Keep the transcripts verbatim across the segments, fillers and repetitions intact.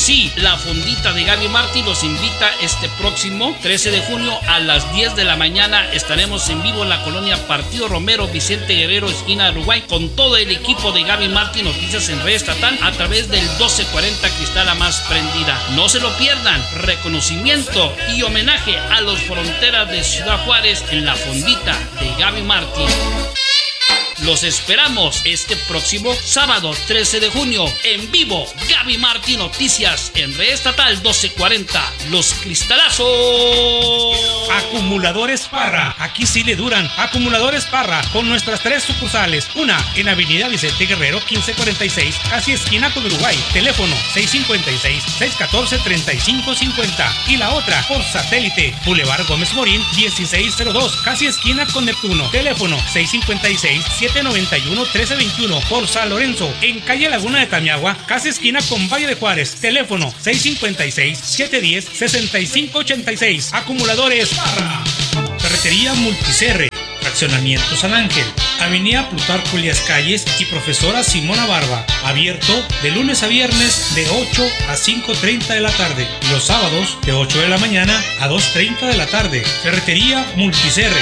Sí, la fondita de Gaby Martí los invita este próximo trece de junio a las diez de la mañana. Estaremos en vivo en la colonia Partido Romero, Vicente Guerrero, esquina Uruguay, con todo el equipo de Gaby Martí Noticias en Red Estatal a través del doce cuarenta Cristal Más Prendida. No se lo pierdan. Reconocimiento y homenaje a los fronteras de Ciudad Juárez en la fondita de Gaby Martí. Los esperamos este próximo sábado trece de junio en vivo. Gaby Martí Noticias en Red Estatal doce cuarenta. Los Cristalazos. Acumuladores Parra, aquí sí le duran. Acumuladores Parra, con nuestras tres sucursales. Una en Avenida Vicente Guerrero quince cuarenta y seis, casi esquina con Uruguay. Teléfono seis cinco seis, seis uno cuatro, tres cinco cinco cero. Y la otra por satélite, Boulevard Gómez Morín dieciséis cero dos, casi esquina con Neptuno. Teléfono seis cinco seis, siete nueve uno, uno tres dos uno. Por San Lorenzo, en calle Laguna de Tamiagua, casi esquina con Valle de Juárez. Teléfono seis cinco seis, siete uno cero, seis cinco ocho seis. Acumuladores Parra. Ferretería Multicerre. Fraccionamiento San Ángel. Avenida Plutarco Elías Calles y Profesora Simona Barba. Abierto de lunes a viernes de ocho a cinco treinta de la tarde. Y los sábados de ocho de la mañana a dos treinta de la tarde. Ferretería Multicerre.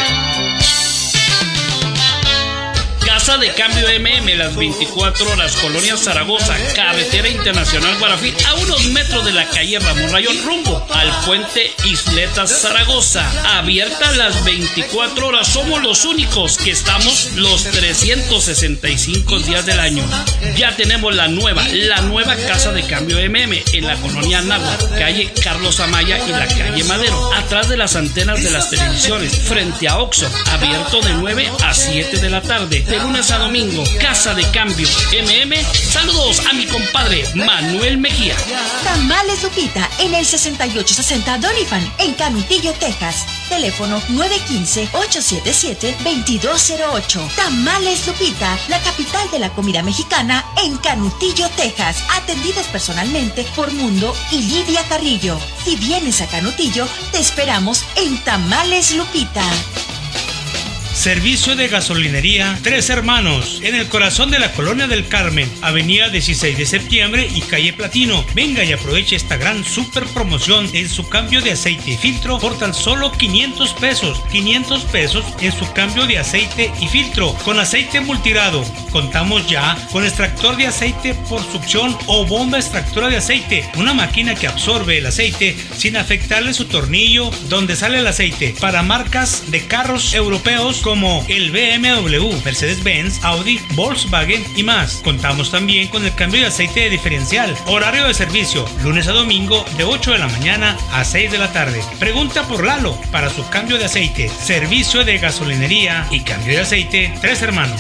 Casa de Cambio M M, las veinticuatro horas, Colonia Zaragoza, Carretera Internacional Guarafí, a unos metros de la calle Ramón Rayón, rumbo al puente Isletas Zaragoza. Abierta las veinticuatro horas, somos los únicos que estamos los trescientos sesenta y cinco días del año. Ya tenemos la nueva, la nueva Casa de Cambio M M en la colonia Náhuatl, calle Carlos Amaya y la calle Madero, atrás de las antenas de las televisiones, frente a Oxxo, abierto de nueve a siete de la tarde. De lunes a domingo, Casa de Cambio M M. Saludos a mi compadre Manuel Mejía. Tamales Lupita en el sesenta y ocho sesenta Doniphan en Canutillo, Texas. Teléfono nueve uno cinco, ocho siete siete, dos dos cero ocho. Tamales Lupita, la capital de la comida mexicana en Canutillo, Texas. Atendidos personalmente por Mundo y Lidia Carrillo. Si vienes a Canutillo, te esperamos en Tamales Lupita. Servicio de gasolinería Tres Hermanos, en el corazón de la Colonia del Carmen, avenida dieciséis de septiembre y calle Platino. Venga y aproveche esta gran super promoción en su cambio de aceite y filtro por tan solo quinientos pesos. quinientos pesos en su cambio de aceite y filtro con aceite multirado. Contamos ya con extractor de aceite por succión o bomba extractora de aceite, una máquina que absorbe el aceite sin afectarle su tornillo donde sale el aceite, para marcas de carros europeos como el B M W, Mercedes-Benz, Audi, Volkswagen y más. Contamos también con el cambio de aceite de diferencial. Horario de servicio, lunes a domingo de ocho de la mañana a seis de la tarde. Pregunta por Lalo para su cambio de aceite. Servicio de gasolinería y cambio de aceite Tres Hermanos.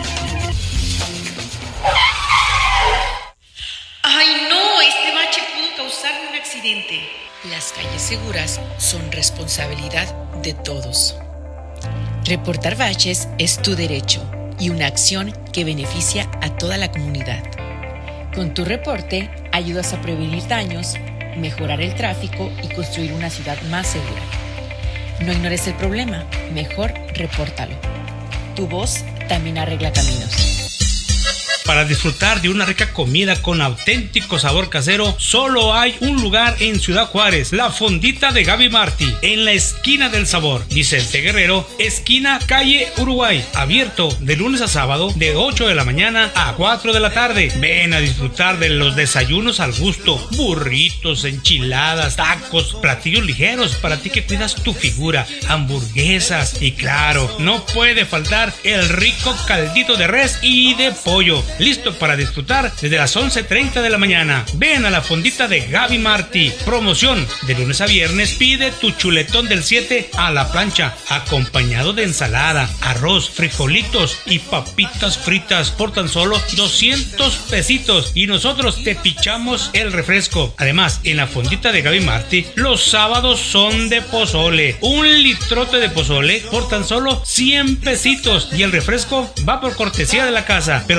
¡Ay no! Este bache pudo causarme un accidente. Las calles seguras son responsabilidad de todos. Reportar baches es tu derecho y una acción que beneficia a toda la comunidad. Con tu reporte ayudas a prevenir daños, mejorar el tráfico y construir una ciudad más segura. No ignores el problema, mejor repórtalo. Tu voz también arregla caminos. Para disfrutar de una rica comida con auténtico sabor casero, solo hay un lugar en Ciudad Juárez, la fondita de Gaby Martí, en la esquina del sabor, Vicente Guerrero, esquina calle Uruguay, abierto de lunes a sábado de ocho de la mañana a cuatro de la tarde. Ven a disfrutar de los desayunos al gusto, burritos, enchiladas, tacos, platillos ligeros para ti que cuidas tu figura, hamburguesas y claro, no puede faltar el rico caldito de res y de pollo. Listo para disfrutar desde las once treinta de la mañana. Ven a la fondita de Gaby Martí. Promoción de lunes a viernes. Pide tu chuletón del siete a la plancha, acompañado de ensalada, arroz, frijolitos y papitas fritas por tan solo doscientos pesitos. Y nosotros te pichamos el refresco. Además, en la fondita de Gaby Martí, los sábados son de pozole. Un litrote de pozole por tan solo cien pesitos. Y el refresco va por cortesía de la casa. Pero también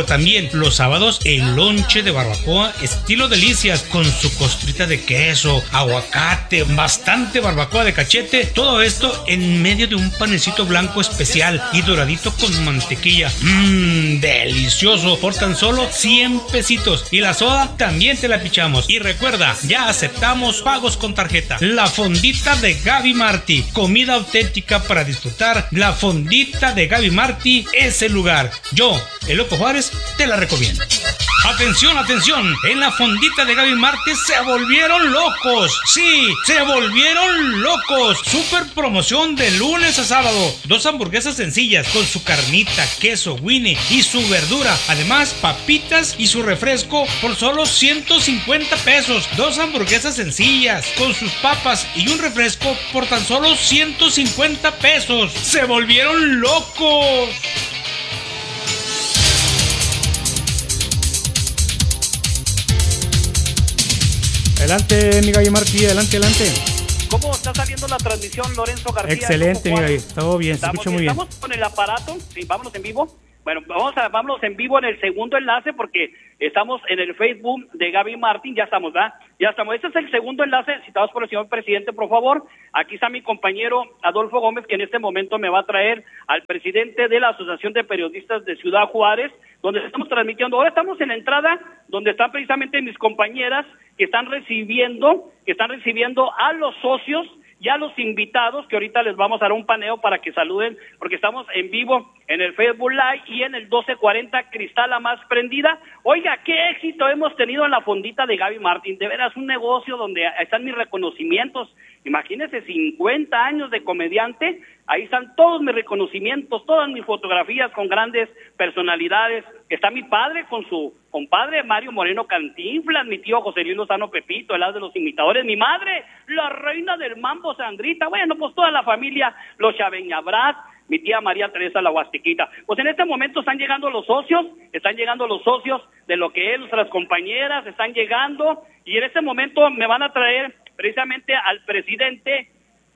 También los sábados el lonche de barbacoa estilo delicias con su costrita de queso, aguacate, bastante barbacoa de cachete, todo esto en medio de un panecito blanco especial y doradito con mantequilla. Mmm, delicioso, por tan solo cien pesitos. Y la soda también te la pichamos. Y recuerda, ya aceptamos pagos con tarjeta. La Fondita de Gaby Martí, comida auténtica para disfrutar. La Fondita de Gaby Martí es el lugar. Yo, el Loco Juárez, te la recomiendo. Atención, atención, en la Fondita de Gaby Martí se volvieron locos. Sí, se volvieron locos. Super promoción de lunes a sábado. Dos hamburguesas sencillas con su carnita, queso, winnie y su verdura. Además, papitas y su refresco por solo ciento cincuenta pesos. Dos hamburguesas sencillas con sus papas y un refresco por tan solo ciento cincuenta pesos. Se volvieron locos. Adelante, mi Gaby Martí, adelante, adelante. ¿Cómo está saliendo la transmisión, Lorenzo García? Excelente, mi Gaby, todo bien, se escucha muy bien. Estamos con el aparato, sí, vámonos en vivo. Bueno, vamos a vámonos en vivo en el segundo enlace porque estamos en el Facebook de Gaby Martín, ya estamos, ¿verdad? Ya estamos. Este es el segundo enlace, citados por el señor presidente, por favor. Aquí está mi compañero Adolfo Gómez, que en este momento me va a traer al presidente de la Asociación de Periodistas de Ciudad Juárez, donde estamos transmitiendo. Ahora estamos en la entrada, donde están precisamente mis compañeras que están recibiendo, que están recibiendo a los socios y a los invitados, que ahorita les vamos a dar un paneo para que saluden, porque estamos en vivo en el Facebook Live y en el doce cuarenta Cristal la más prendida. Oiga, qué éxito hemos tenido en la Fondita de Gaby Martín, de veras un negocio donde están mis reconocimientos. Imagínense, cincuenta años de comediante, ahí están todos mis reconocimientos, todas mis fotografías con grandes personalidades. Está mi padre con su compadre Mario Moreno Cantinflas, mi tío José Luis Lozano Pepito, el as de los imitadores, mi madre, la reina del mambo Sandrita, bueno, pues toda la familia, los Chaveñabras, mi tía María Teresa la Huastequita. Pues en este momento están llegando los socios, están llegando los socios de lo que es nuestras compañeras, están llegando, y en este momento me van a traer precisamente al presidente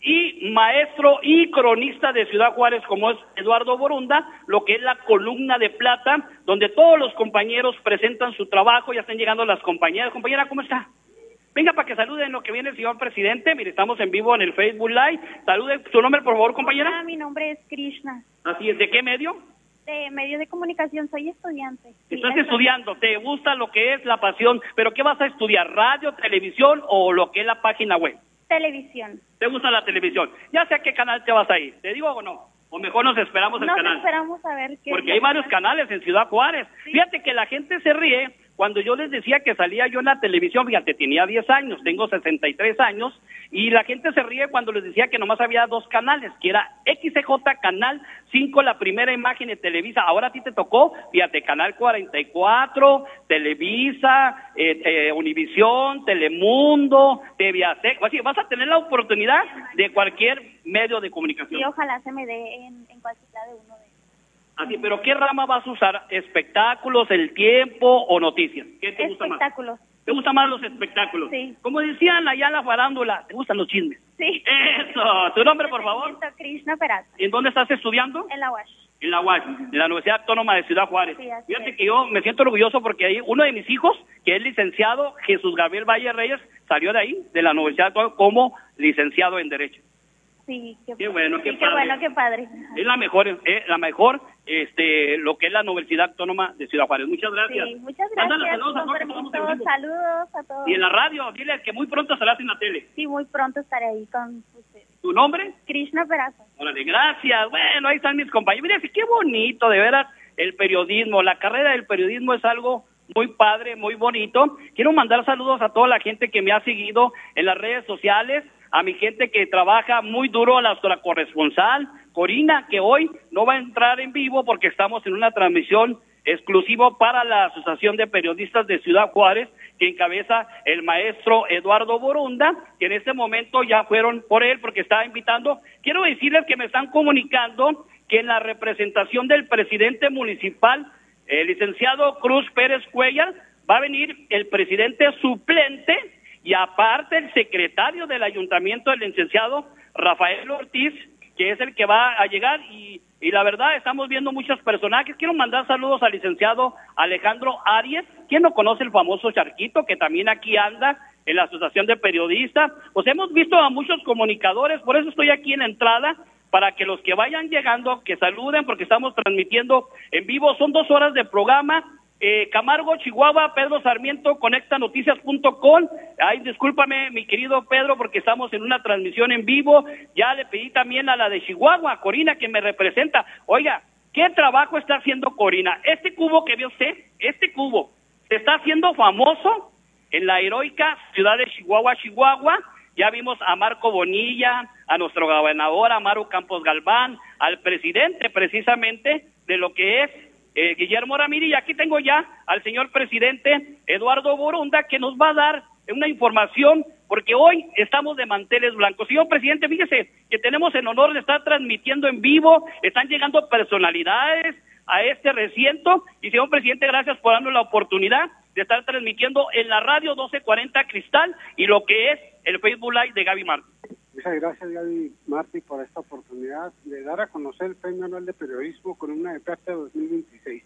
y maestro y cronista de Ciudad Juárez, como es Eduardo Borunda, lo que es la columna de plata, donde todos los compañeros presentan su trabajo. Ya están llegando las compañeras. Compañera, ¿cómo está? Venga para que saluden lo que viene el señor presidente. Mire, estamos en vivo en el Facebook Live. Salude su nombre, por favor, compañera. Hola, mi nombre es Krishna. Así es, ¿de qué medio? De medios de comunicación, soy estudiante. Estás sí, estudiando, te gusta lo que es la pasión, pero ¿qué vas a estudiar? ¿Radio, televisión o lo que es la página web? Televisión. ¿Te gusta la televisión? Ya sé a qué canal te vas a ir, ¿te digo o no? O mejor nos esperamos el nos canal. Nos esperamos a ver qué. Porque hay varios canales en Ciudad Juárez. Sí. Fíjate que la gente se ríe cuando yo les decía que salía yo en la televisión. Fíjate, tenía diez años, tengo sesenta y tres años, y la gente se ríe cuando les decía que nomás había dos canales, que era X C J Canal cinco, la primera imagen de Televisa. Ahora a ti te tocó, fíjate, Canal cuarenta y cuatro, Televisa, eh, eh, Univisión, Telemundo, T V Azteca. Así vas a tener la oportunidad de cualquier medio de comunicación. Y ojalá se me dé en, en cualquiera de uno de ellos. Así, pero ¿qué rama vas a usar? ¿Espectáculos, El Tiempo o noticias? ¿Qué te gusta más? Espectáculos. ¿Te gustan más los espectáculos? Sí. Como decían allá en la farándula, ¿te gustan los chismes? Sí. Eso. ¿Tu nombre, por favor? Krishna Peralta. ¿En dónde estás estudiando? En la U A S H. En la U A S H, en la Universidad Autónoma de Ciudad Juárez. Sí, así Fíjate es. que yo me siento orgulloso porque ahí uno de mis hijos, que es licenciado, Jesús Gabriel Valle Reyes, salió de ahí, de la Universidad como licenciado en Derecho. Sí, qué, qué bueno, qué sí, padre. Qué bueno, qué padre. Es la mejor, es la mejor, este, lo que es la Universidad Autónoma de Ciudad Juárez. Muchas gracias. Sí, muchas gracias. Saludos a todos, permiso, saludos a todos. Y en la radio, dile que muy pronto estarás en la tele. Sí, muy pronto estaré ahí con ustedes. ¿Tu nombre? Krishna Peraza. Órale, gracias. Bueno, ahí están mis compañeros. Mira, qué bonito, de veras, el periodismo. La carrera del periodismo es algo muy padre, muy bonito. Quiero mandar saludos a toda la gente que me ha seguido en las redes sociales, a mi gente que trabaja muy duro, a nuestra corresponsal, Corina, que hoy no va a entrar en vivo porque estamos en una transmisión exclusiva para la Asociación de Periodistas de Ciudad Juárez, que encabeza el maestro Eduardo Borunda, que en este momento ya fueron por él porque estaba invitando. Quiero decirles que me están comunicando que en la representación del presidente municipal, el licenciado Cruz Pérez Cuellar, va a venir el presidente suplente y aparte el secretario del ayuntamiento, el licenciado Rafael Ortiz, que es el que va a llegar, y y la verdad estamos viendo muchos personajes. Quiero mandar saludos al licenciado Alejandro Arias, quien no conoce el famoso Charquito, que también aquí anda en la Asociación de Periodistas. Pues hemos visto a muchos comunicadores, por eso estoy aquí en la entrada, para que los que vayan llegando, que saluden, porque estamos transmitiendo en vivo. Son dos horas de programa. Eh, Camargo, Chihuahua, Pedro Sarmiento, conecta noticias punto com. Ay, discúlpame, mi querido Pedro, porque estamos en una transmisión en vivo. Ya le pedí también a la de Chihuahua, Corina, que me representa. Oiga, ¿qué trabajo está haciendo Corina? Este cubo que vio usted, este cubo, se está haciendo famoso en la heroica ciudad de Chihuahua, Chihuahua. Ya vimos a Marco Bonilla, a nuestro gobernador, a Maru Campos Galván, al presidente precisamente de lo que es Eh, Guillermo Ramírez, y aquí tengo ya al señor presidente Eduardo Borunda, que nos va a dar una información, porque hoy estamos de manteles blancos. Señor presidente, fíjese que tenemos el honor de estar transmitiendo en vivo, están llegando personalidades a este recinto, y señor presidente, gracias por darnos la oportunidad de estar transmitiendo en la radio doce cuarenta Cristal y lo que es el Facebook Live de Gaby Martí. Muchas gracias, Gaby Martí, por esta oportunidad de dar a conocer el Premio Anual de Periodismo con una de plata dos mil veintiséis.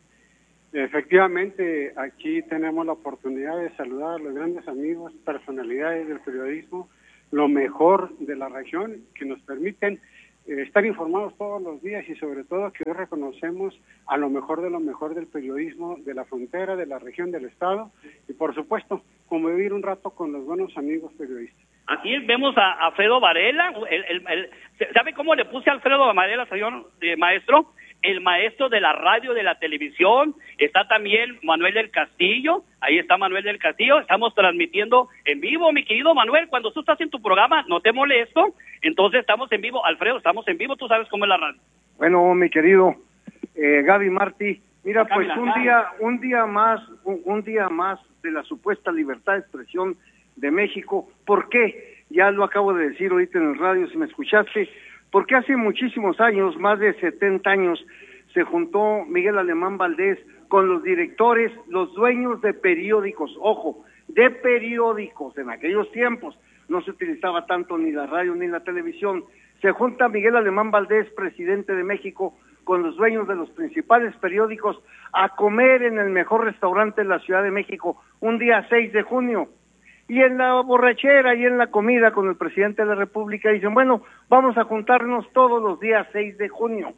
Efectivamente, aquí tenemos la oportunidad de saludar a los grandes amigos, personalidades del periodismo, lo mejor de la región, que nos permiten eh, estar informados todos los días, y sobre todo que hoy reconocemos a lo mejor de lo mejor del periodismo de la frontera, de la región, del estado, y por supuesto, convivir un rato con los buenos amigos periodistas. Aquí vemos a Alfredo Varela. El, el, el, ¿sabe cómo le puse a Alfredo Varela, señor eh, maestro? El maestro de la radio, de la televisión. Está también Manuel del Castillo. Ahí está Manuel del Castillo. Estamos transmitiendo en vivo, mi querido Manuel. Cuando tú estás en tu programa, no te molesto. Entonces estamos en vivo. Alfredo, estamos en vivo. Tú sabes cómo es la radio. Bueno, mi querido eh, Gaby Martí, mira, pues Camila, un Gaby. día, un día más, un, un día más de la supuesta libertad de expresión de México. ¿Por qué? Ya lo acabo de decir ahorita en el radio, si me escuchaste, porque hace muchísimos años, más de setenta años, se juntó Miguel Alemán Valdés con los directores, los dueños de periódicos, ojo, de periódicos en aquellos tiempos, no se utilizaba tanto ni la radio ni la televisión. Se junta Miguel Alemán Valdés, presidente de México, con los dueños de los principales periódicos a comer en el mejor restaurante de la Ciudad de México, un día seis de junio. Y en la borrachera y en la comida con el presidente de la República dicen, bueno, vamos a juntarnos todos los días seis de junio.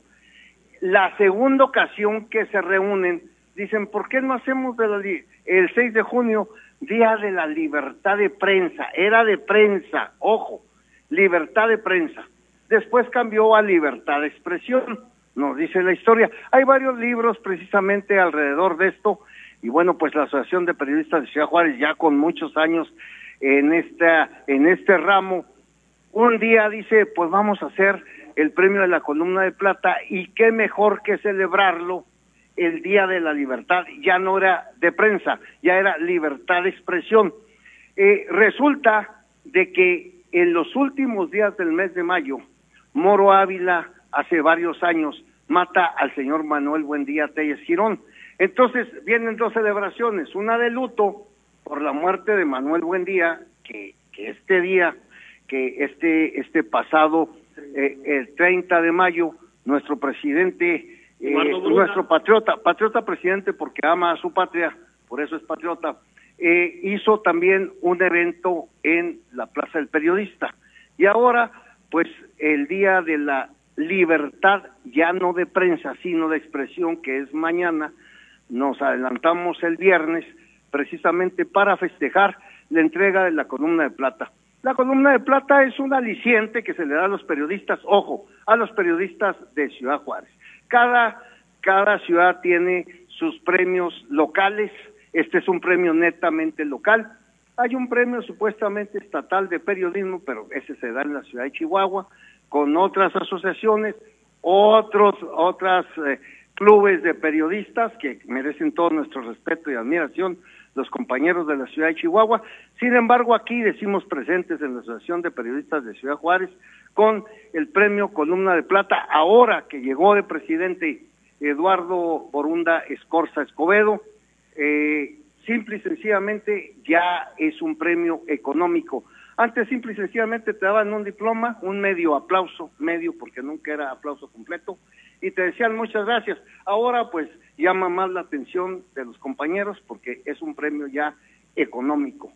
La segunda ocasión que se reúnen, dicen, ¿por qué no hacemos de la el seis de junio día de la libertad de prensa? Era de prensa, ojo, libertad de prensa. Después cambió a libertad de expresión, nos dice la historia. Hay varios libros precisamente alrededor de esto. Y bueno, pues la Asociación de Periodistas de Ciudad Juárez, ya con muchos años en esta en este ramo, un día dice, pues vamos a hacer el premio de la columna de plata, y qué mejor que celebrarlo el Día de la Libertad. Ya no era de prensa, ya era libertad de expresión. Eh, resulta de que en los últimos días del mes de mayo, Moro Ávila, hace varios años, mata al señor Manuel Buendía Telles Girón. Entonces vienen dos celebraciones, una de luto por la muerte de Manuel Buendía, que, que este día, que este este pasado eh, el treinta de mayo, nuestro presidente, eh, nuestro patriota, patriota presidente porque ama a su patria, por eso es patriota, eh, hizo también un evento en la Plaza del Periodista. Y ahora, pues el día de la libertad, ya no de prensa, sino de expresión, que es mañana, nos adelantamos el viernes precisamente para festejar la entrega de la columna de plata. La columna de plata es un aliciente que se le da a los periodistas, ojo, a los periodistas de Ciudad Juárez. Cada, cada ciudad tiene sus premios locales, este es un premio netamente local. Hay un premio supuestamente estatal de periodismo, pero ese se da en la ciudad de Chihuahua, con otras asociaciones, otros, otras eh, clubes de periodistas que merecen todo nuestro respeto y admiración, los compañeros de la ciudad de Chihuahua. Sin embargo, aquí decimos presentes en la Asociación de Periodistas de Ciudad Juárez con el premio Columna de Plata, ahora que llegó de presidente Eduardo Borunda Escorza Escobedo, eh, simple y sencillamente ya es un premio económico Antes simple y sencillamente te daban un diploma, un medio aplauso, medio porque nunca era aplauso completo, y te decían muchas gracias. Ahora pues llama más la atención de los compañeros porque es un premio ya económico.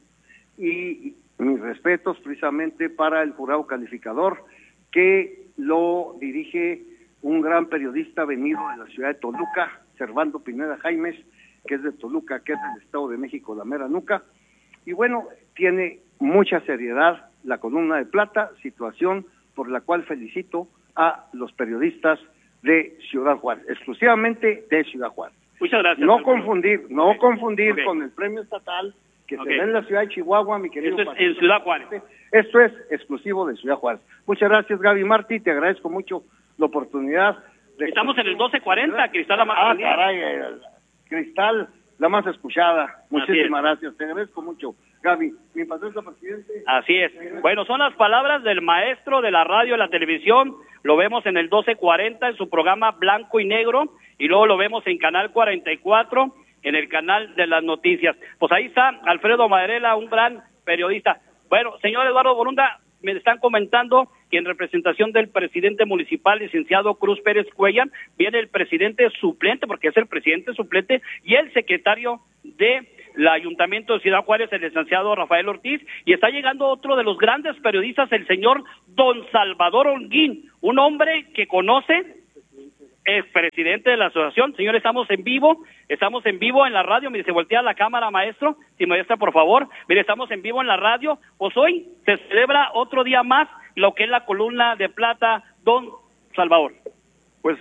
Y mis respetos precisamente para el jurado calificador que lo dirige un gran periodista venido de la ciudad de Toluca, Servando Pineda Jaimes, que es de Toluca, que es del Estado de México, la mera nuca. Y bueno, tiene mucha seriedad la columna de plata, situación por la cual felicito a los periodistas de Ciudad Juárez, exclusivamente de Ciudad Juárez. Muchas gracias. No confundir, no okay. confundir okay. con el premio estatal que okay. se da en la ciudad de Chihuahua, mi querido. Esto es en Ciudad Juárez. Esto es exclusivo de Ciudad Juárez. Muchas gracias, Gaby Martí, te agradezco mucho la oportunidad. De... Estamos en el doce cuarenta, Cristal la más Ah, caray, Cristal, la más escuchada. Muchísimas gracias, te agradezco mucho. Gaby, mi patrón presidente. Así es. Bueno, son las palabras del maestro de la radio y la televisión. Lo vemos en el doce cuarenta en su programa Blanco y Negro y luego lo vemos en Canal cuarenta y cuatro en el canal de las noticias. Pues ahí está Alfredo Maderela, un gran periodista. Bueno, señor Eduardo Borunda, me están comentando que en representación del presidente municipal, licenciado Cruz Pérez Cuellar, viene el presidente suplente, porque es el presidente suplente, y el secretario de el Ayuntamiento de Ciudad Juárez, el licenciado Rafael Ortiz, y está llegando otro de los grandes periodistas, el señor Don Salvador Holguín, un hombre que conoce, es presidente de la asociación. Señor, estamos en vivo, estamos en vivo en la radio. Mire, se voltea la cámara, maestro, si me muestra, por favor. Mire, estamos en vivo en la radio. Pues hoy se celebra otro día más lo que es la columna de plata, Don Salvador. Pues,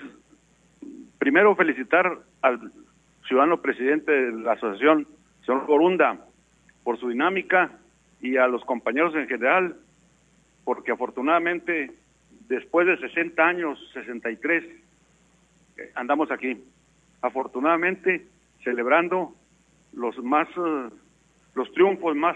primero felicitar al ciudadano presidente de la asociación, señor Borunda, por su dinámica, y a los compañeros en general, porque afortunadamente, después de sesenta años, sesenta y tres, andamos aquí, afortunadamente, celebrando los más, uh, los triunfos más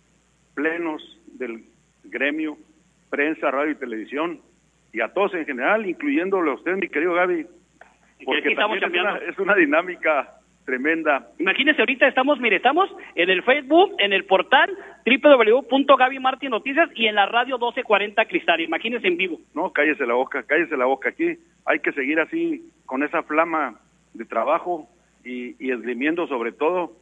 plenos del gremio, prensa, radio y televisión, y a todos en general, incluyéndole a usted, mi querido Gaby, porque también es una, es una dinámica tremenda. Imagínese, ahorita estamos, mire, estamos en el Facebook, en el portal doble u doble u doble u punto gaby martin noticias y en la radio doce cuarenta Cristal. Imagínese en vivo. No, cállese la boca, cállese la boca. Aquí hay que seguir así, con esa flama de trabajo y, y esgrimiendo sobre todo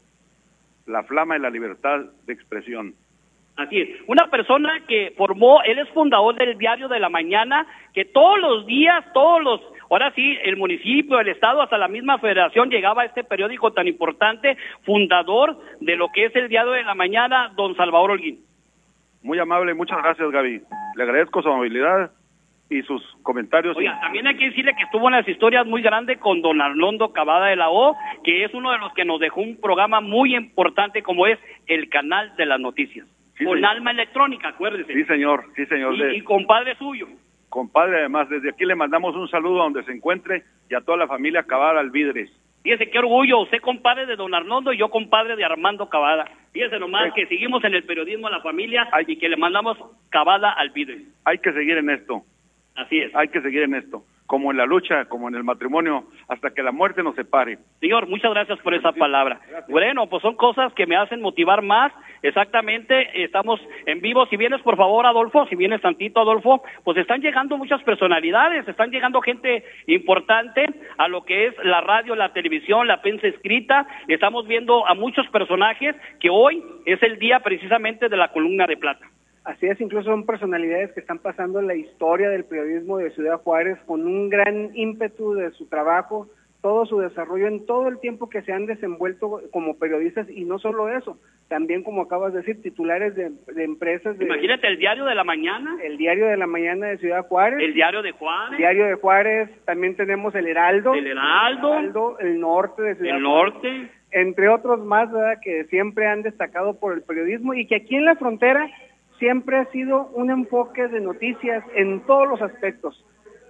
la flama de la libertad de expresión. Así es, una persona que formó, él es fundador del Diario de la Mañana, que todos los días, todos los, ahora sí, el municipio, el estado, hasta la misma federación llegaba a este periódico tan importante, fundador de lo que es el Diario de la Mañana, don Salvador Holguín. Muy amable, muchas gracias, Gaby. Le agradezco su amabilidad y sus comentarios. Oiga, también hay que decirle que estuvo en las historias muy grandes con don Arnoldo Cavada de la O, que es uno de los que nos dejó un programa muy importante como es el Canal de las Noticias. Sí, con señor. Alma Electrónica, acuérdese. Sí, señor, sí, señor. Y, y compadre suyo. Compadre, además, desde aquí le mandamos un saludo a donde se encuentre y a toda la familia Cavada Alvidres. Fíjese qué orgullo, usted compadre de don Arnoldo y yo compadre de Armando Cavada. Fíjese nomás que seguimos en el periodismo a la familia y que le mandamos Cavada Alvidres. Hay que seguir en esto. Así es. Hay que seguir en esto, como en la lucha, como en el matrimonio, hasta que la muerte nos separe. Señor, muchas gracias por esa palabra. Gracias. Bueno, pues son cosas que me hacen motivar más. Exactamente, estamos en vivo. Si vienes, por favor, Adolfo, si vienes tantito, Adolfo, pues están llegando muchas personalidades, están llegando gente importante a lo que es la radio, la televisión, la prensa escrita. Estamos viendo a muchos personajes que hoy es el día precisamente de la columna de plata. Así es, incluso son personalidades que están pasando la historia del periodismo de Ciudad Juárez con un gran ímpetu de su trabajo, todo su desarrollo en todo el tiempo que se han desenvuelto como periodistas, y no solo eso, también, como acabas de decir, titulares de, de empresas. De, Imagínate el Diario de la Mañana. El Diario de la Mañana de Ciudad Juárez. El Diario de Juárez. Diario de Juárez, también tenemos el Heraldo. El Heraldo. El, Heraldo, el Norte de Ciudad El Juárez. Norte. Entre otros más, ¿verdad?, que siempre han destacado por el periodismo y que aquí en la frontera siempre ha sido un enfoque de noticias en todos los aspectos,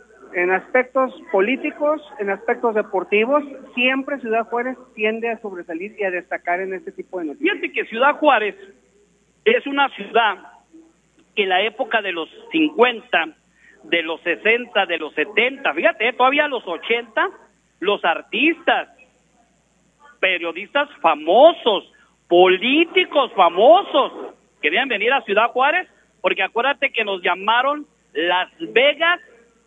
en aspectos políticos, en aspectos deportivos. Siempre Ciudad Juárez tiende a sobresalir y a destacar en este tipo de noticias. Fíjate que Ciudad Juárez es una ciudad que en la época de los cincuenta, de los sesenta, de los setenta, fíjate, todavía los ochenta, los artistas, periodistas famosos, políticos famosos, querían venir a Ciudad Juárez porque acuérdate que nos llamaron Las Vegas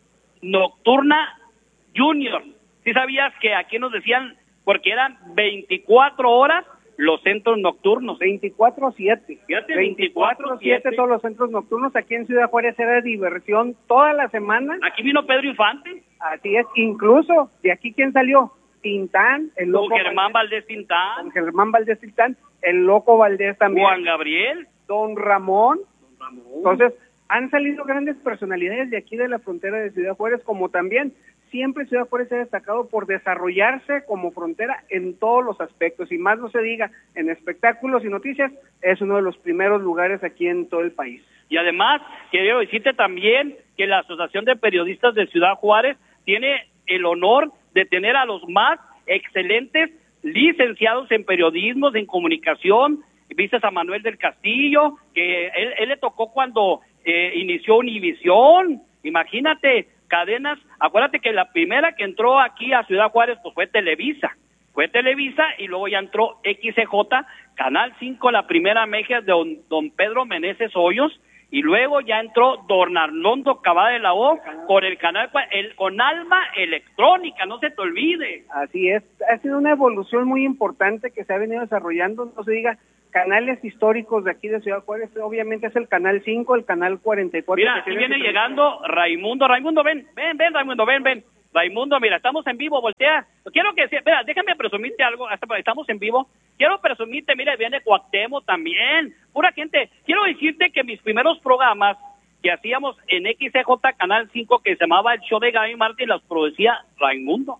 Nocturna Junior. ¿Sí sabías que aquí nos decían, porque eran veinticuatro horas los centros nocturnos? veinticuatro siete. Fíjate, veinticuatro siete todos los centros nocturnos. Aquí en Ciudad Juárez era diversión toda la semana. Aquí vino Pedro Infante. Así es, incluso de aquí, ¿quién salió? Tintán, el loco Don Germán Valdés, Valdés Tintán. Don Germán Valdés Tintán, el loco Valdés también. Juan Gabriel. Don Ramón. Don Ramón. Entonces, han salido grandes personalidades de aquí de la frontera de Ciudad Juárez, como también siempre Ciudad Juárez se ha destacado por desarrollarse como frontera en todos los aspectos, y más no se diga, en espectáculos y noticias, es uno de los primeros lugares aquí en todo el país. Y además, quiero decirte también que la Asociación de Periodistas de Ciudad Juárez tiene el honor de tener a los más excelentes licenciados en periodismo, en comunicación. Viste a Manuel del Castillo, que él, él le tocó cuando eh, inició Univisión. Imagínate, cadenas. Acuérdate que la primera que entró aquí a Ciudad Juárez pues fue Televisa. Fue Televisa y luego ya entró X C J, Canal cinco, la primera media de don, don Pedro Meneses Hoyos, y luego ya entró don Arnoldo Cavada de la O con el canal, el, con Alma Electrónica, no se te olvide. Así es, ha sido una evolución muy importante que se ha venido desarrollando, no se diga, canales históricos de aquí de Ciudad Juárez, obviamente es el Canal cinco, el Canal cuarenta y cuatro. Mira, aquí viene llegando Raimundo, Raimundo, ven, ven, ven, Raimundo, ven, ven. Raimundo, mira, estamos en vivo, voltea. Quiero que, espera, déjame presumirte algo, hasta estamos en vivo. Quiero presumirte, mira, viene Cuauhtémoc también, pura gente. Quiero decirte que mis primeros programas que hacíamos en X C J Canal cinco, que se llamaba El Show de Gaby Martín, los producía Raimundo.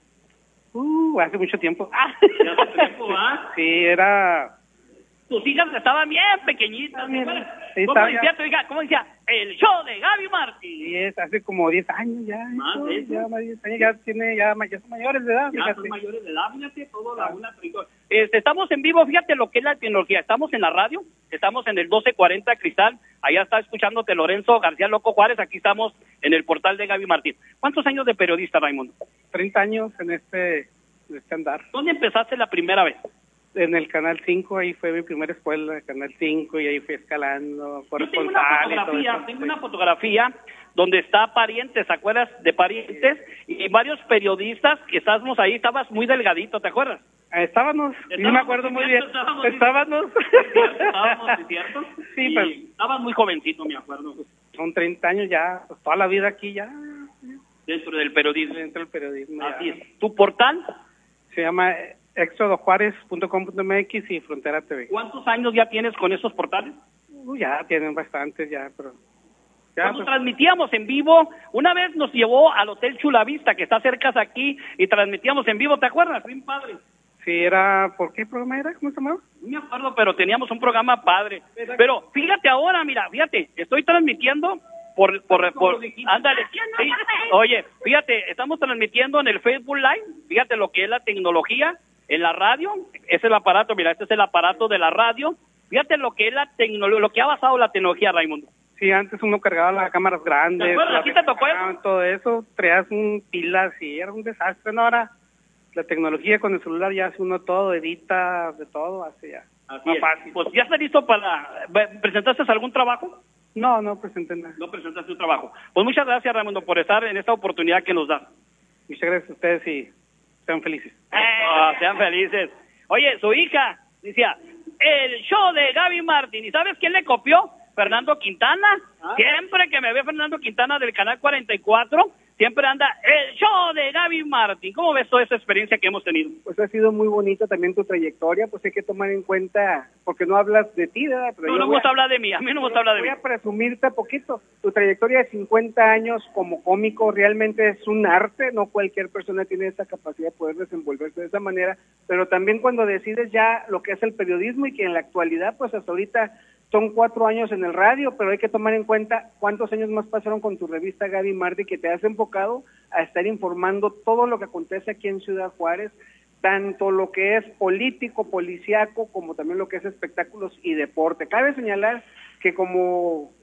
Uh, hace mucho tiempo. Ah, ya hace tiempo, ¿ah? Sí, era... Tus hijas estaban bien pequeñitas. Bien, sí, ¿Cómo decía ya. tu hija? ¿Cómo decía? El Show de Gaby Martín. Sí, es hace como diez años ya. Más eso, de eso. Ya más de diez años, ya tiene, ya, ya son mayores de edad. Ya fíjate. son mayores de edad, fíjate, todo la una tricor. Este, estamos en vivo, fíjate lo que es la tecnología. Estamos en la radio, estamos en el doce cuarenta Cristal. Allá está escuchándote Lorenzo García Loco Juárez. Aquí estamos en el portal de Gaby Martín. ¿Cuántos años de periodista, Raimundo? treinta años en este, en este andar. ¿Dónde empezaste la primera vez? En el Canal cinco, ahí fue mi primera escuela, Canal cinco, y ahí fui escalando, Yo tengo una corresponsal y todo fotografía, eso. tengo una fotografía donde está Parientes, ¿te acuerdas de Parientes? Y varios periodistas que estábamos ahí, estabas muy delgadito, ¿te acuerdas? Ah, Estábamos, sí me acuerdo muy bien. Estábamos, Estábamos. Estábamos, ¿es cierto? Sí, Y pero estabas muy jovencito, me acuerdo. son treinta años ya, pues toda la vida aquí ya, Dentro del periodismo. dentro del periodismo. Así ya. es. ¿Tu portal? Se llama éxodo juárez punto com punto m x y Frontera T V. ¿Cuántos años ya tienes con esos portales? Uh, ya tienen bastantes ya, pero... Ya, Cuando pues, transmitíamos en vivo, una vez nos llevó al Hotel Chulavista, que está cerca de aquí, y transmitíamos en vivo, ¿te acuerdas? Bien padre. sí, era... ¿Por qué programa era? ¿Cómo se llamaba? No me acuerdo, pero teníamos un programa padre. Pero fíjate ahora, mira, fíjate, estoy transmitiendo por... por, por ándale, sí. Oye, fíjate, estamos transmitiendo en el Facebook Live, fíjate lo que es la tecnología en la radio, es el aparato, mira, este es el aparato de la radio, fíjate lo que es la tecnología, lo que ha basado la tecnología, Raimundo. Sí, antes uno cargaba las cámaras grandes. ¿Te acuerdas? las ¿Sí te tocó eso? recargaban, todo eso, traías un pilas y era un desastre. No, ahora la tecnología con el celular ya hace uno todo, edita, de todo, hace ya. Así más es. fácil. Pues ya está listo para... ¿Presentaste algún trabajo? No, no presenté nada. No presentaste un trabajo. Pues muchas gracias, Raimundo, por estar en esta oportunidad que nos da. Muchas gracias a ustedes y sean felices. Ah, sean felices. Oye, su hija decía, el show de Gaby Martín. ¿Y sabes quién le copió? Fernando Quintana. ¿Ah? Siempre que me ve Fernando Quintana del Canal cuarenta y cuatro, siempre anda el show de Gaby Martín. ¿Cómo ves toda esa experiencia que hemos tenido? Pues ha sido muy bonita también tu trayectoria, pues hay que tomar en cuenta, porque no hablas de ti, ¿verdad? Pero No, yo no voy me gusta a- hablar de mí, a mí no me gusta hablar de Voy mí. a presumirte poquito. Tu trayectoria de cincuenta años como cómico realmente es un arte, no cualquier persona tiene esa capacidad de poder desenvolverse de esa manera, pero también cuando decides ya lo que es el periodismo y que en la actualidad, pues hasta ahorita son cuatro años en el radio, pero hay que tomar en cuenta cuántos años más pasaron con tu revista Gaby Martín, que te has enfocado a estar informando todo lo que acontece aquí en Ciudad Juárez, tanto lo que es político, policiaco, como también lo que es espectáculos y deporte. Cabe señalar que como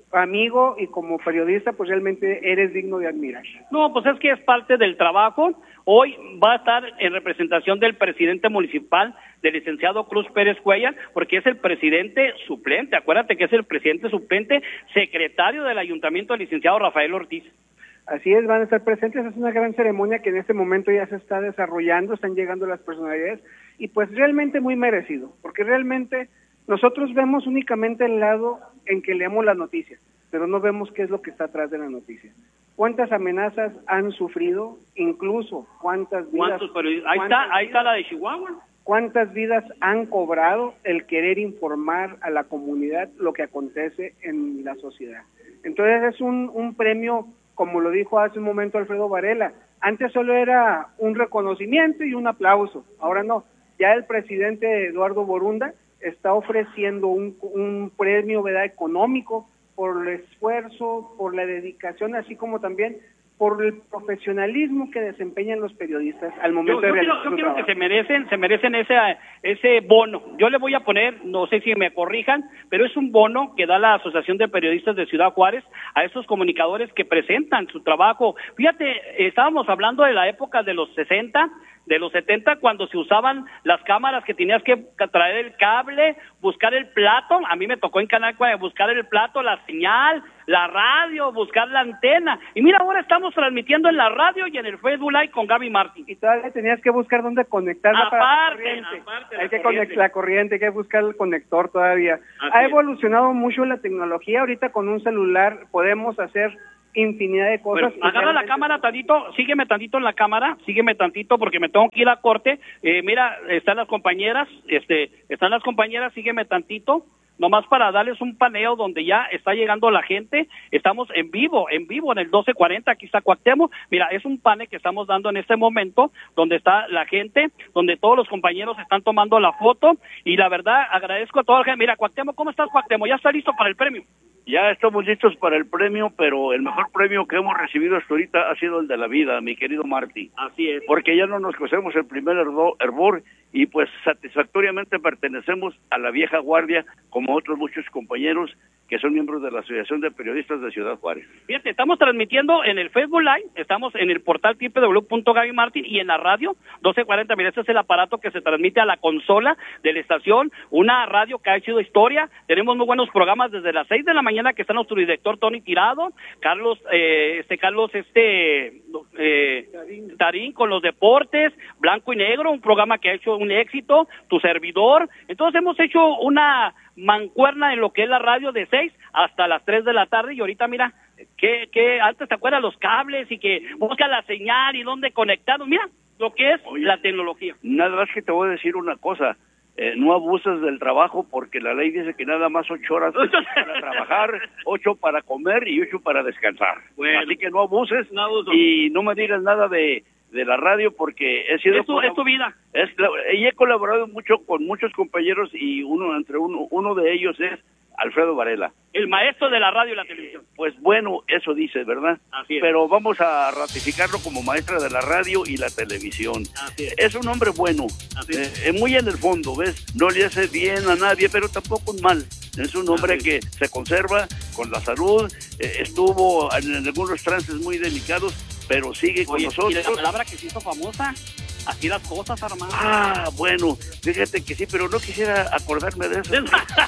amigo y como periodista, pues realmente eres digno de admirar. No, pues es que es parte del trabajo. Hoy va a estar en representación del presidente municipal, del licenciado Cruz Pérez Cuellar, porque es el presidente suplente. Acuérdate que es el presidente suplente, secretario del ayuntamiento, el licenciado Rafael Ortiz. Así es, van a estar presentes. Es una gran ceremonia que en este momento ya se está desarrollando, están llegando las personalidades y pues realmente muy merecido, porque realmente nosotros vemos únicamente el lado en que leemos las noticias, pero no vemos qué es lo que está atrás de la noticia. ¿Cuántas amenazas han sufrido? Incluso, ¿cuántas vidas? Ahí está, ahí está la de Chihuahua. ¿Cuántas vidas han cobrado el querer informar a la comunidad lo que acontece en la sociedad? Entonces es un, un premio, como lo dijo hace un momento Alfredo Varela, antes solo era un reconocimiento y un aplauso, ahora no. Ya el presidente Eduardo Borunda está ofreciendo un, un premio, ¿verdad?, económico por el esfuerzo, por la dedicación, así como también por el profesionalismo que desempeñan los periodistas al momento yo, yo de realizar quiero, yo su quiero trabajo. que se merecen, se merecen ese, ese bono. Yo le voy a poner, no sé si me corrijan, pero es un bono que da la Asociación de Periodistas de Ciudad Juárez a esos comunicadores que presentan su trabajo. Fíjate, estábamos hablando de la época de los sesenta, de los setenta, cuando se usaban las cámaras que tenías que traer el cable, buscar el plato. A mí me tocó en Canal cuatro buscar el plato, la señal, la radio, buscar la antena. Y mira, ahora estamos transmitiendo en la radio y en el Facebook Live con Gaby Martín. Y todavía tenías que buscar dónde conectarla aparte, para la corriente. Aparte Hay la que corriente. conectar la corriente, hay que buscar el conector todavía. Así ha es. evolucionado mucho la tecnología. Ahorita con un celular podemos hacer infinidad de cosas. Bueno, agarra la cámara tantito, sígueme tantito en la cámara, sígueme tantito porque me tengo que ir a corte. Eh, mira, están las compañeras, este, están las compañeras, sígueme tantito, nomás para darles un paneo donde ya está llegando la gente. Estamos en vivo, en vivo en el doce cuarenta, aquí está Cuauhtémoc. Mira, es un panel que estamos dando en este momento, donde está la gente, donde todos los compañeros están tomando la foto, y la verdad agradezco a toda la gente. Mira, Cuauhtémoc, ¿cómo estás, Cuauhtémoc? ¿Ya está listo para el premio? Ya estamos listos para el premio, pero el mejor premio que hemos recibido hasta ahorita ha sido el de la vida, mi querido Marty. Así es. Porque ya no nos cosemos el primer hervo- hervor y pues satisfactoriamente pertenecemos a la vieja guardia, como otros muchos compañeros que son miembros de la Asociación de Periodistas de Ciudad Juárez. Fíjate, estamos transmitiendo en el Facebook Live, estamos en el portal doble u doble u doble u punto gaby martin y en la radio doce cuarenta. Mira, este es el aparato que se transmite a la consola de la estación, una radio que ha hecho historia. Tenemos muy buenos programas desde las seis de la mañana, que está nuestro director Tony Tirado, Carlos, eh, este Carlos, este eh, Tarín con los deportes, Blanco y Negro, un programa que ha hecho un éxito, tu servidor. Entonces hemos hecho una mancuerna en lo que es la radio de seis hasta las tres de la tarde, y ahorita mira, que, que antes te acuerdas los cables y que busca la señal y dónde conectarnos, mira lo que es Oye, la tecnología. Nada más que te voy a decir una cosa, eh, no abuses del trabajo porque la ley dice que nada más ocho horas para trabajar, ocho para comer y ocho para descansar. Bueno. Así que no abuses No abuso. y no me digas nada de, de la radio porque he sido... Es tu, es tu vida. Es la- y he colaborado mucho con muchos compañeros y uno entre uno uno de ellos es Alfredo Varela. El maestro de la radio y la televisión. Pues bueno, eso dice, ¿verdad? Así es. Pero vamos a ratificarlo como maestra de la radio y la televisión. Así es. Es un hombre bueno, Así es. eh, eh, muy en el fondo, ¿ves? No le hace bien a nadie, pero tampoco un mal. Es un hombre Así que se conserva con la salud, eh, estuvo en, en algunos trances muy delicados, pero sigue con Oye, nosotros. y la palabra que se hizo famosa, así las cosas, hermano. Ah, bueno, fíjate que sí, pero no quisiera acordarme de eso.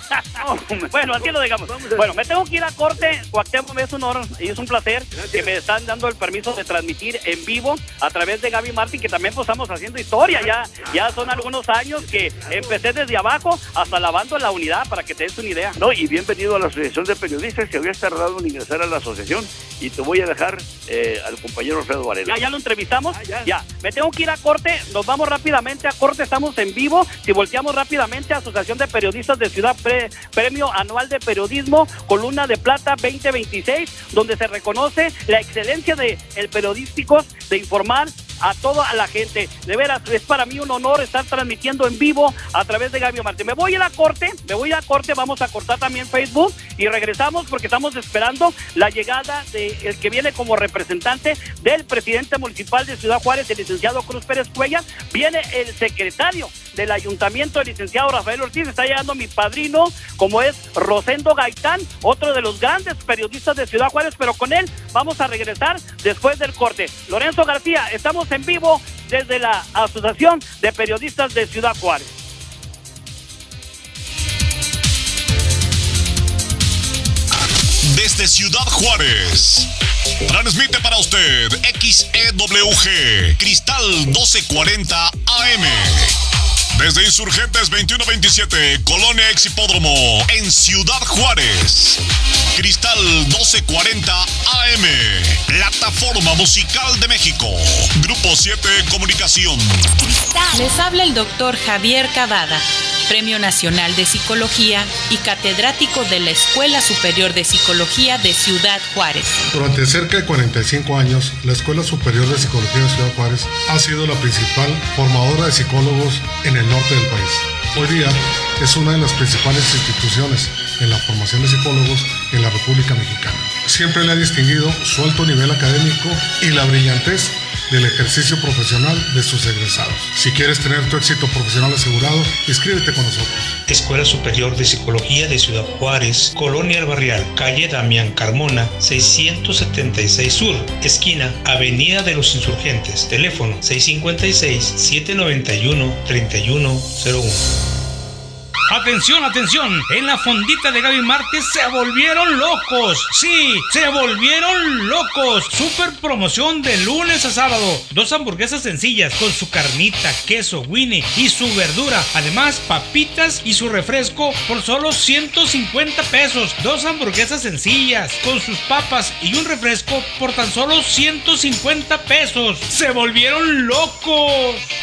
Bueno, así lo digamos. Bueno, me tengo que ir a corte. Cuauhtémoc, es un honor y es un placer que me están dando el permiso de transmitir en vivo a través de Gaby Martín, que también pues estamos haciendo historia. Ya, ya son algunos años que empecé desde abajo hasta lavando la unidad, para que te des una idea. No, y bienvenido a la Asociación de Periodistas, que había tardado en ingresar a la asociación, y te voy a dejar eh, al compañero Alfredo Varela. Ya, ya lo entrevistamos. Ah, ya. ya. Me tengo que ir a corte. Nos vamos rápidamente a corte. Estamos en vivo. Si volteamos rápidamente, Asociación de Periodistas de Ciudad, Pre- Premio Anual de Periodismo, Columna de Plata veinte veintiséis, donde se reconoce la excelencia de el periodístico de informar a toda la gente. De veras, es para mí un honor estar transmitiendo en vivo a través de Gaby Martín. Me voy a ir a corte, me voy a ir a corte, vamos a cortar también Facebook y regresamos porque estamos esperando la llegada de el que viene como representante del presidente municipal de Ciudad Juárez, el licenciado Cruz Pérez Cuellar. Viene el secretario del ayuntamiento, el licenciado Rafael Ortiz. Está llegando mi padrino, como es Rosendo Gaitán, otro de los grandes periodistas de Ciudad Juárez, pero con él vamos a regresar después del corte. Lorenzo García, estamos en vivo desde la Asociación de Periodistas de Ciudad Juárez. Desde Ciudad Juárez, transmite para usted X E W G, Cristal doce cuarenta A M. Desde Insurgentes veintiuno veintisiete, Colonia Ex Hipódromo, en Ciudad Juárez. Cristal doce cuarenta A M, Plataforma Musical de México. Grupo siete Comunicación. Les habla el doctor Javier Cavada, Premio Nacional de Psicología y catedrático de la Escuela Superior de Psicología de Ciudad Juárez. Durante cerca de cuarenta y cinco años, la Escuela Superior de Psicología de Ciudad Juárez ha sido la principal formadora de psicólogos en el norte del país. Hoy día es una de las principales instituciones en la formación de psicólogos en la República Mexicana. Siempre le ha distinguido su alto nivel académico y la brillantez del ejercicio profesional de sus egresados. Si quieres tener tu éxito profesional asegurado, inscríbete con nosotros. Escuela Superior de Psicología de Ciudad Juárez, Colonia El Barrial, calle Damián Carmona, seiscientos setenta y seis Sur, esquina Avenida de los Insurgentes, teléfono seis cinco seis, siete nueve uno, tres uno cero uno. Atención, atención, en la fondita de Gaby Martí se volvieron locos, sí, se volvieron locos. Super promoción de lunes a sábado, dos hamburguesas sencillas con su carnita, queso, Winnie y su verdura, además papitas y su refresco por solo ciento cincuenta pesos. Dos hamburguesas sencillas con sus papas y un refresco por tan solo ciento cincuenta pesos. Se volvieron locos.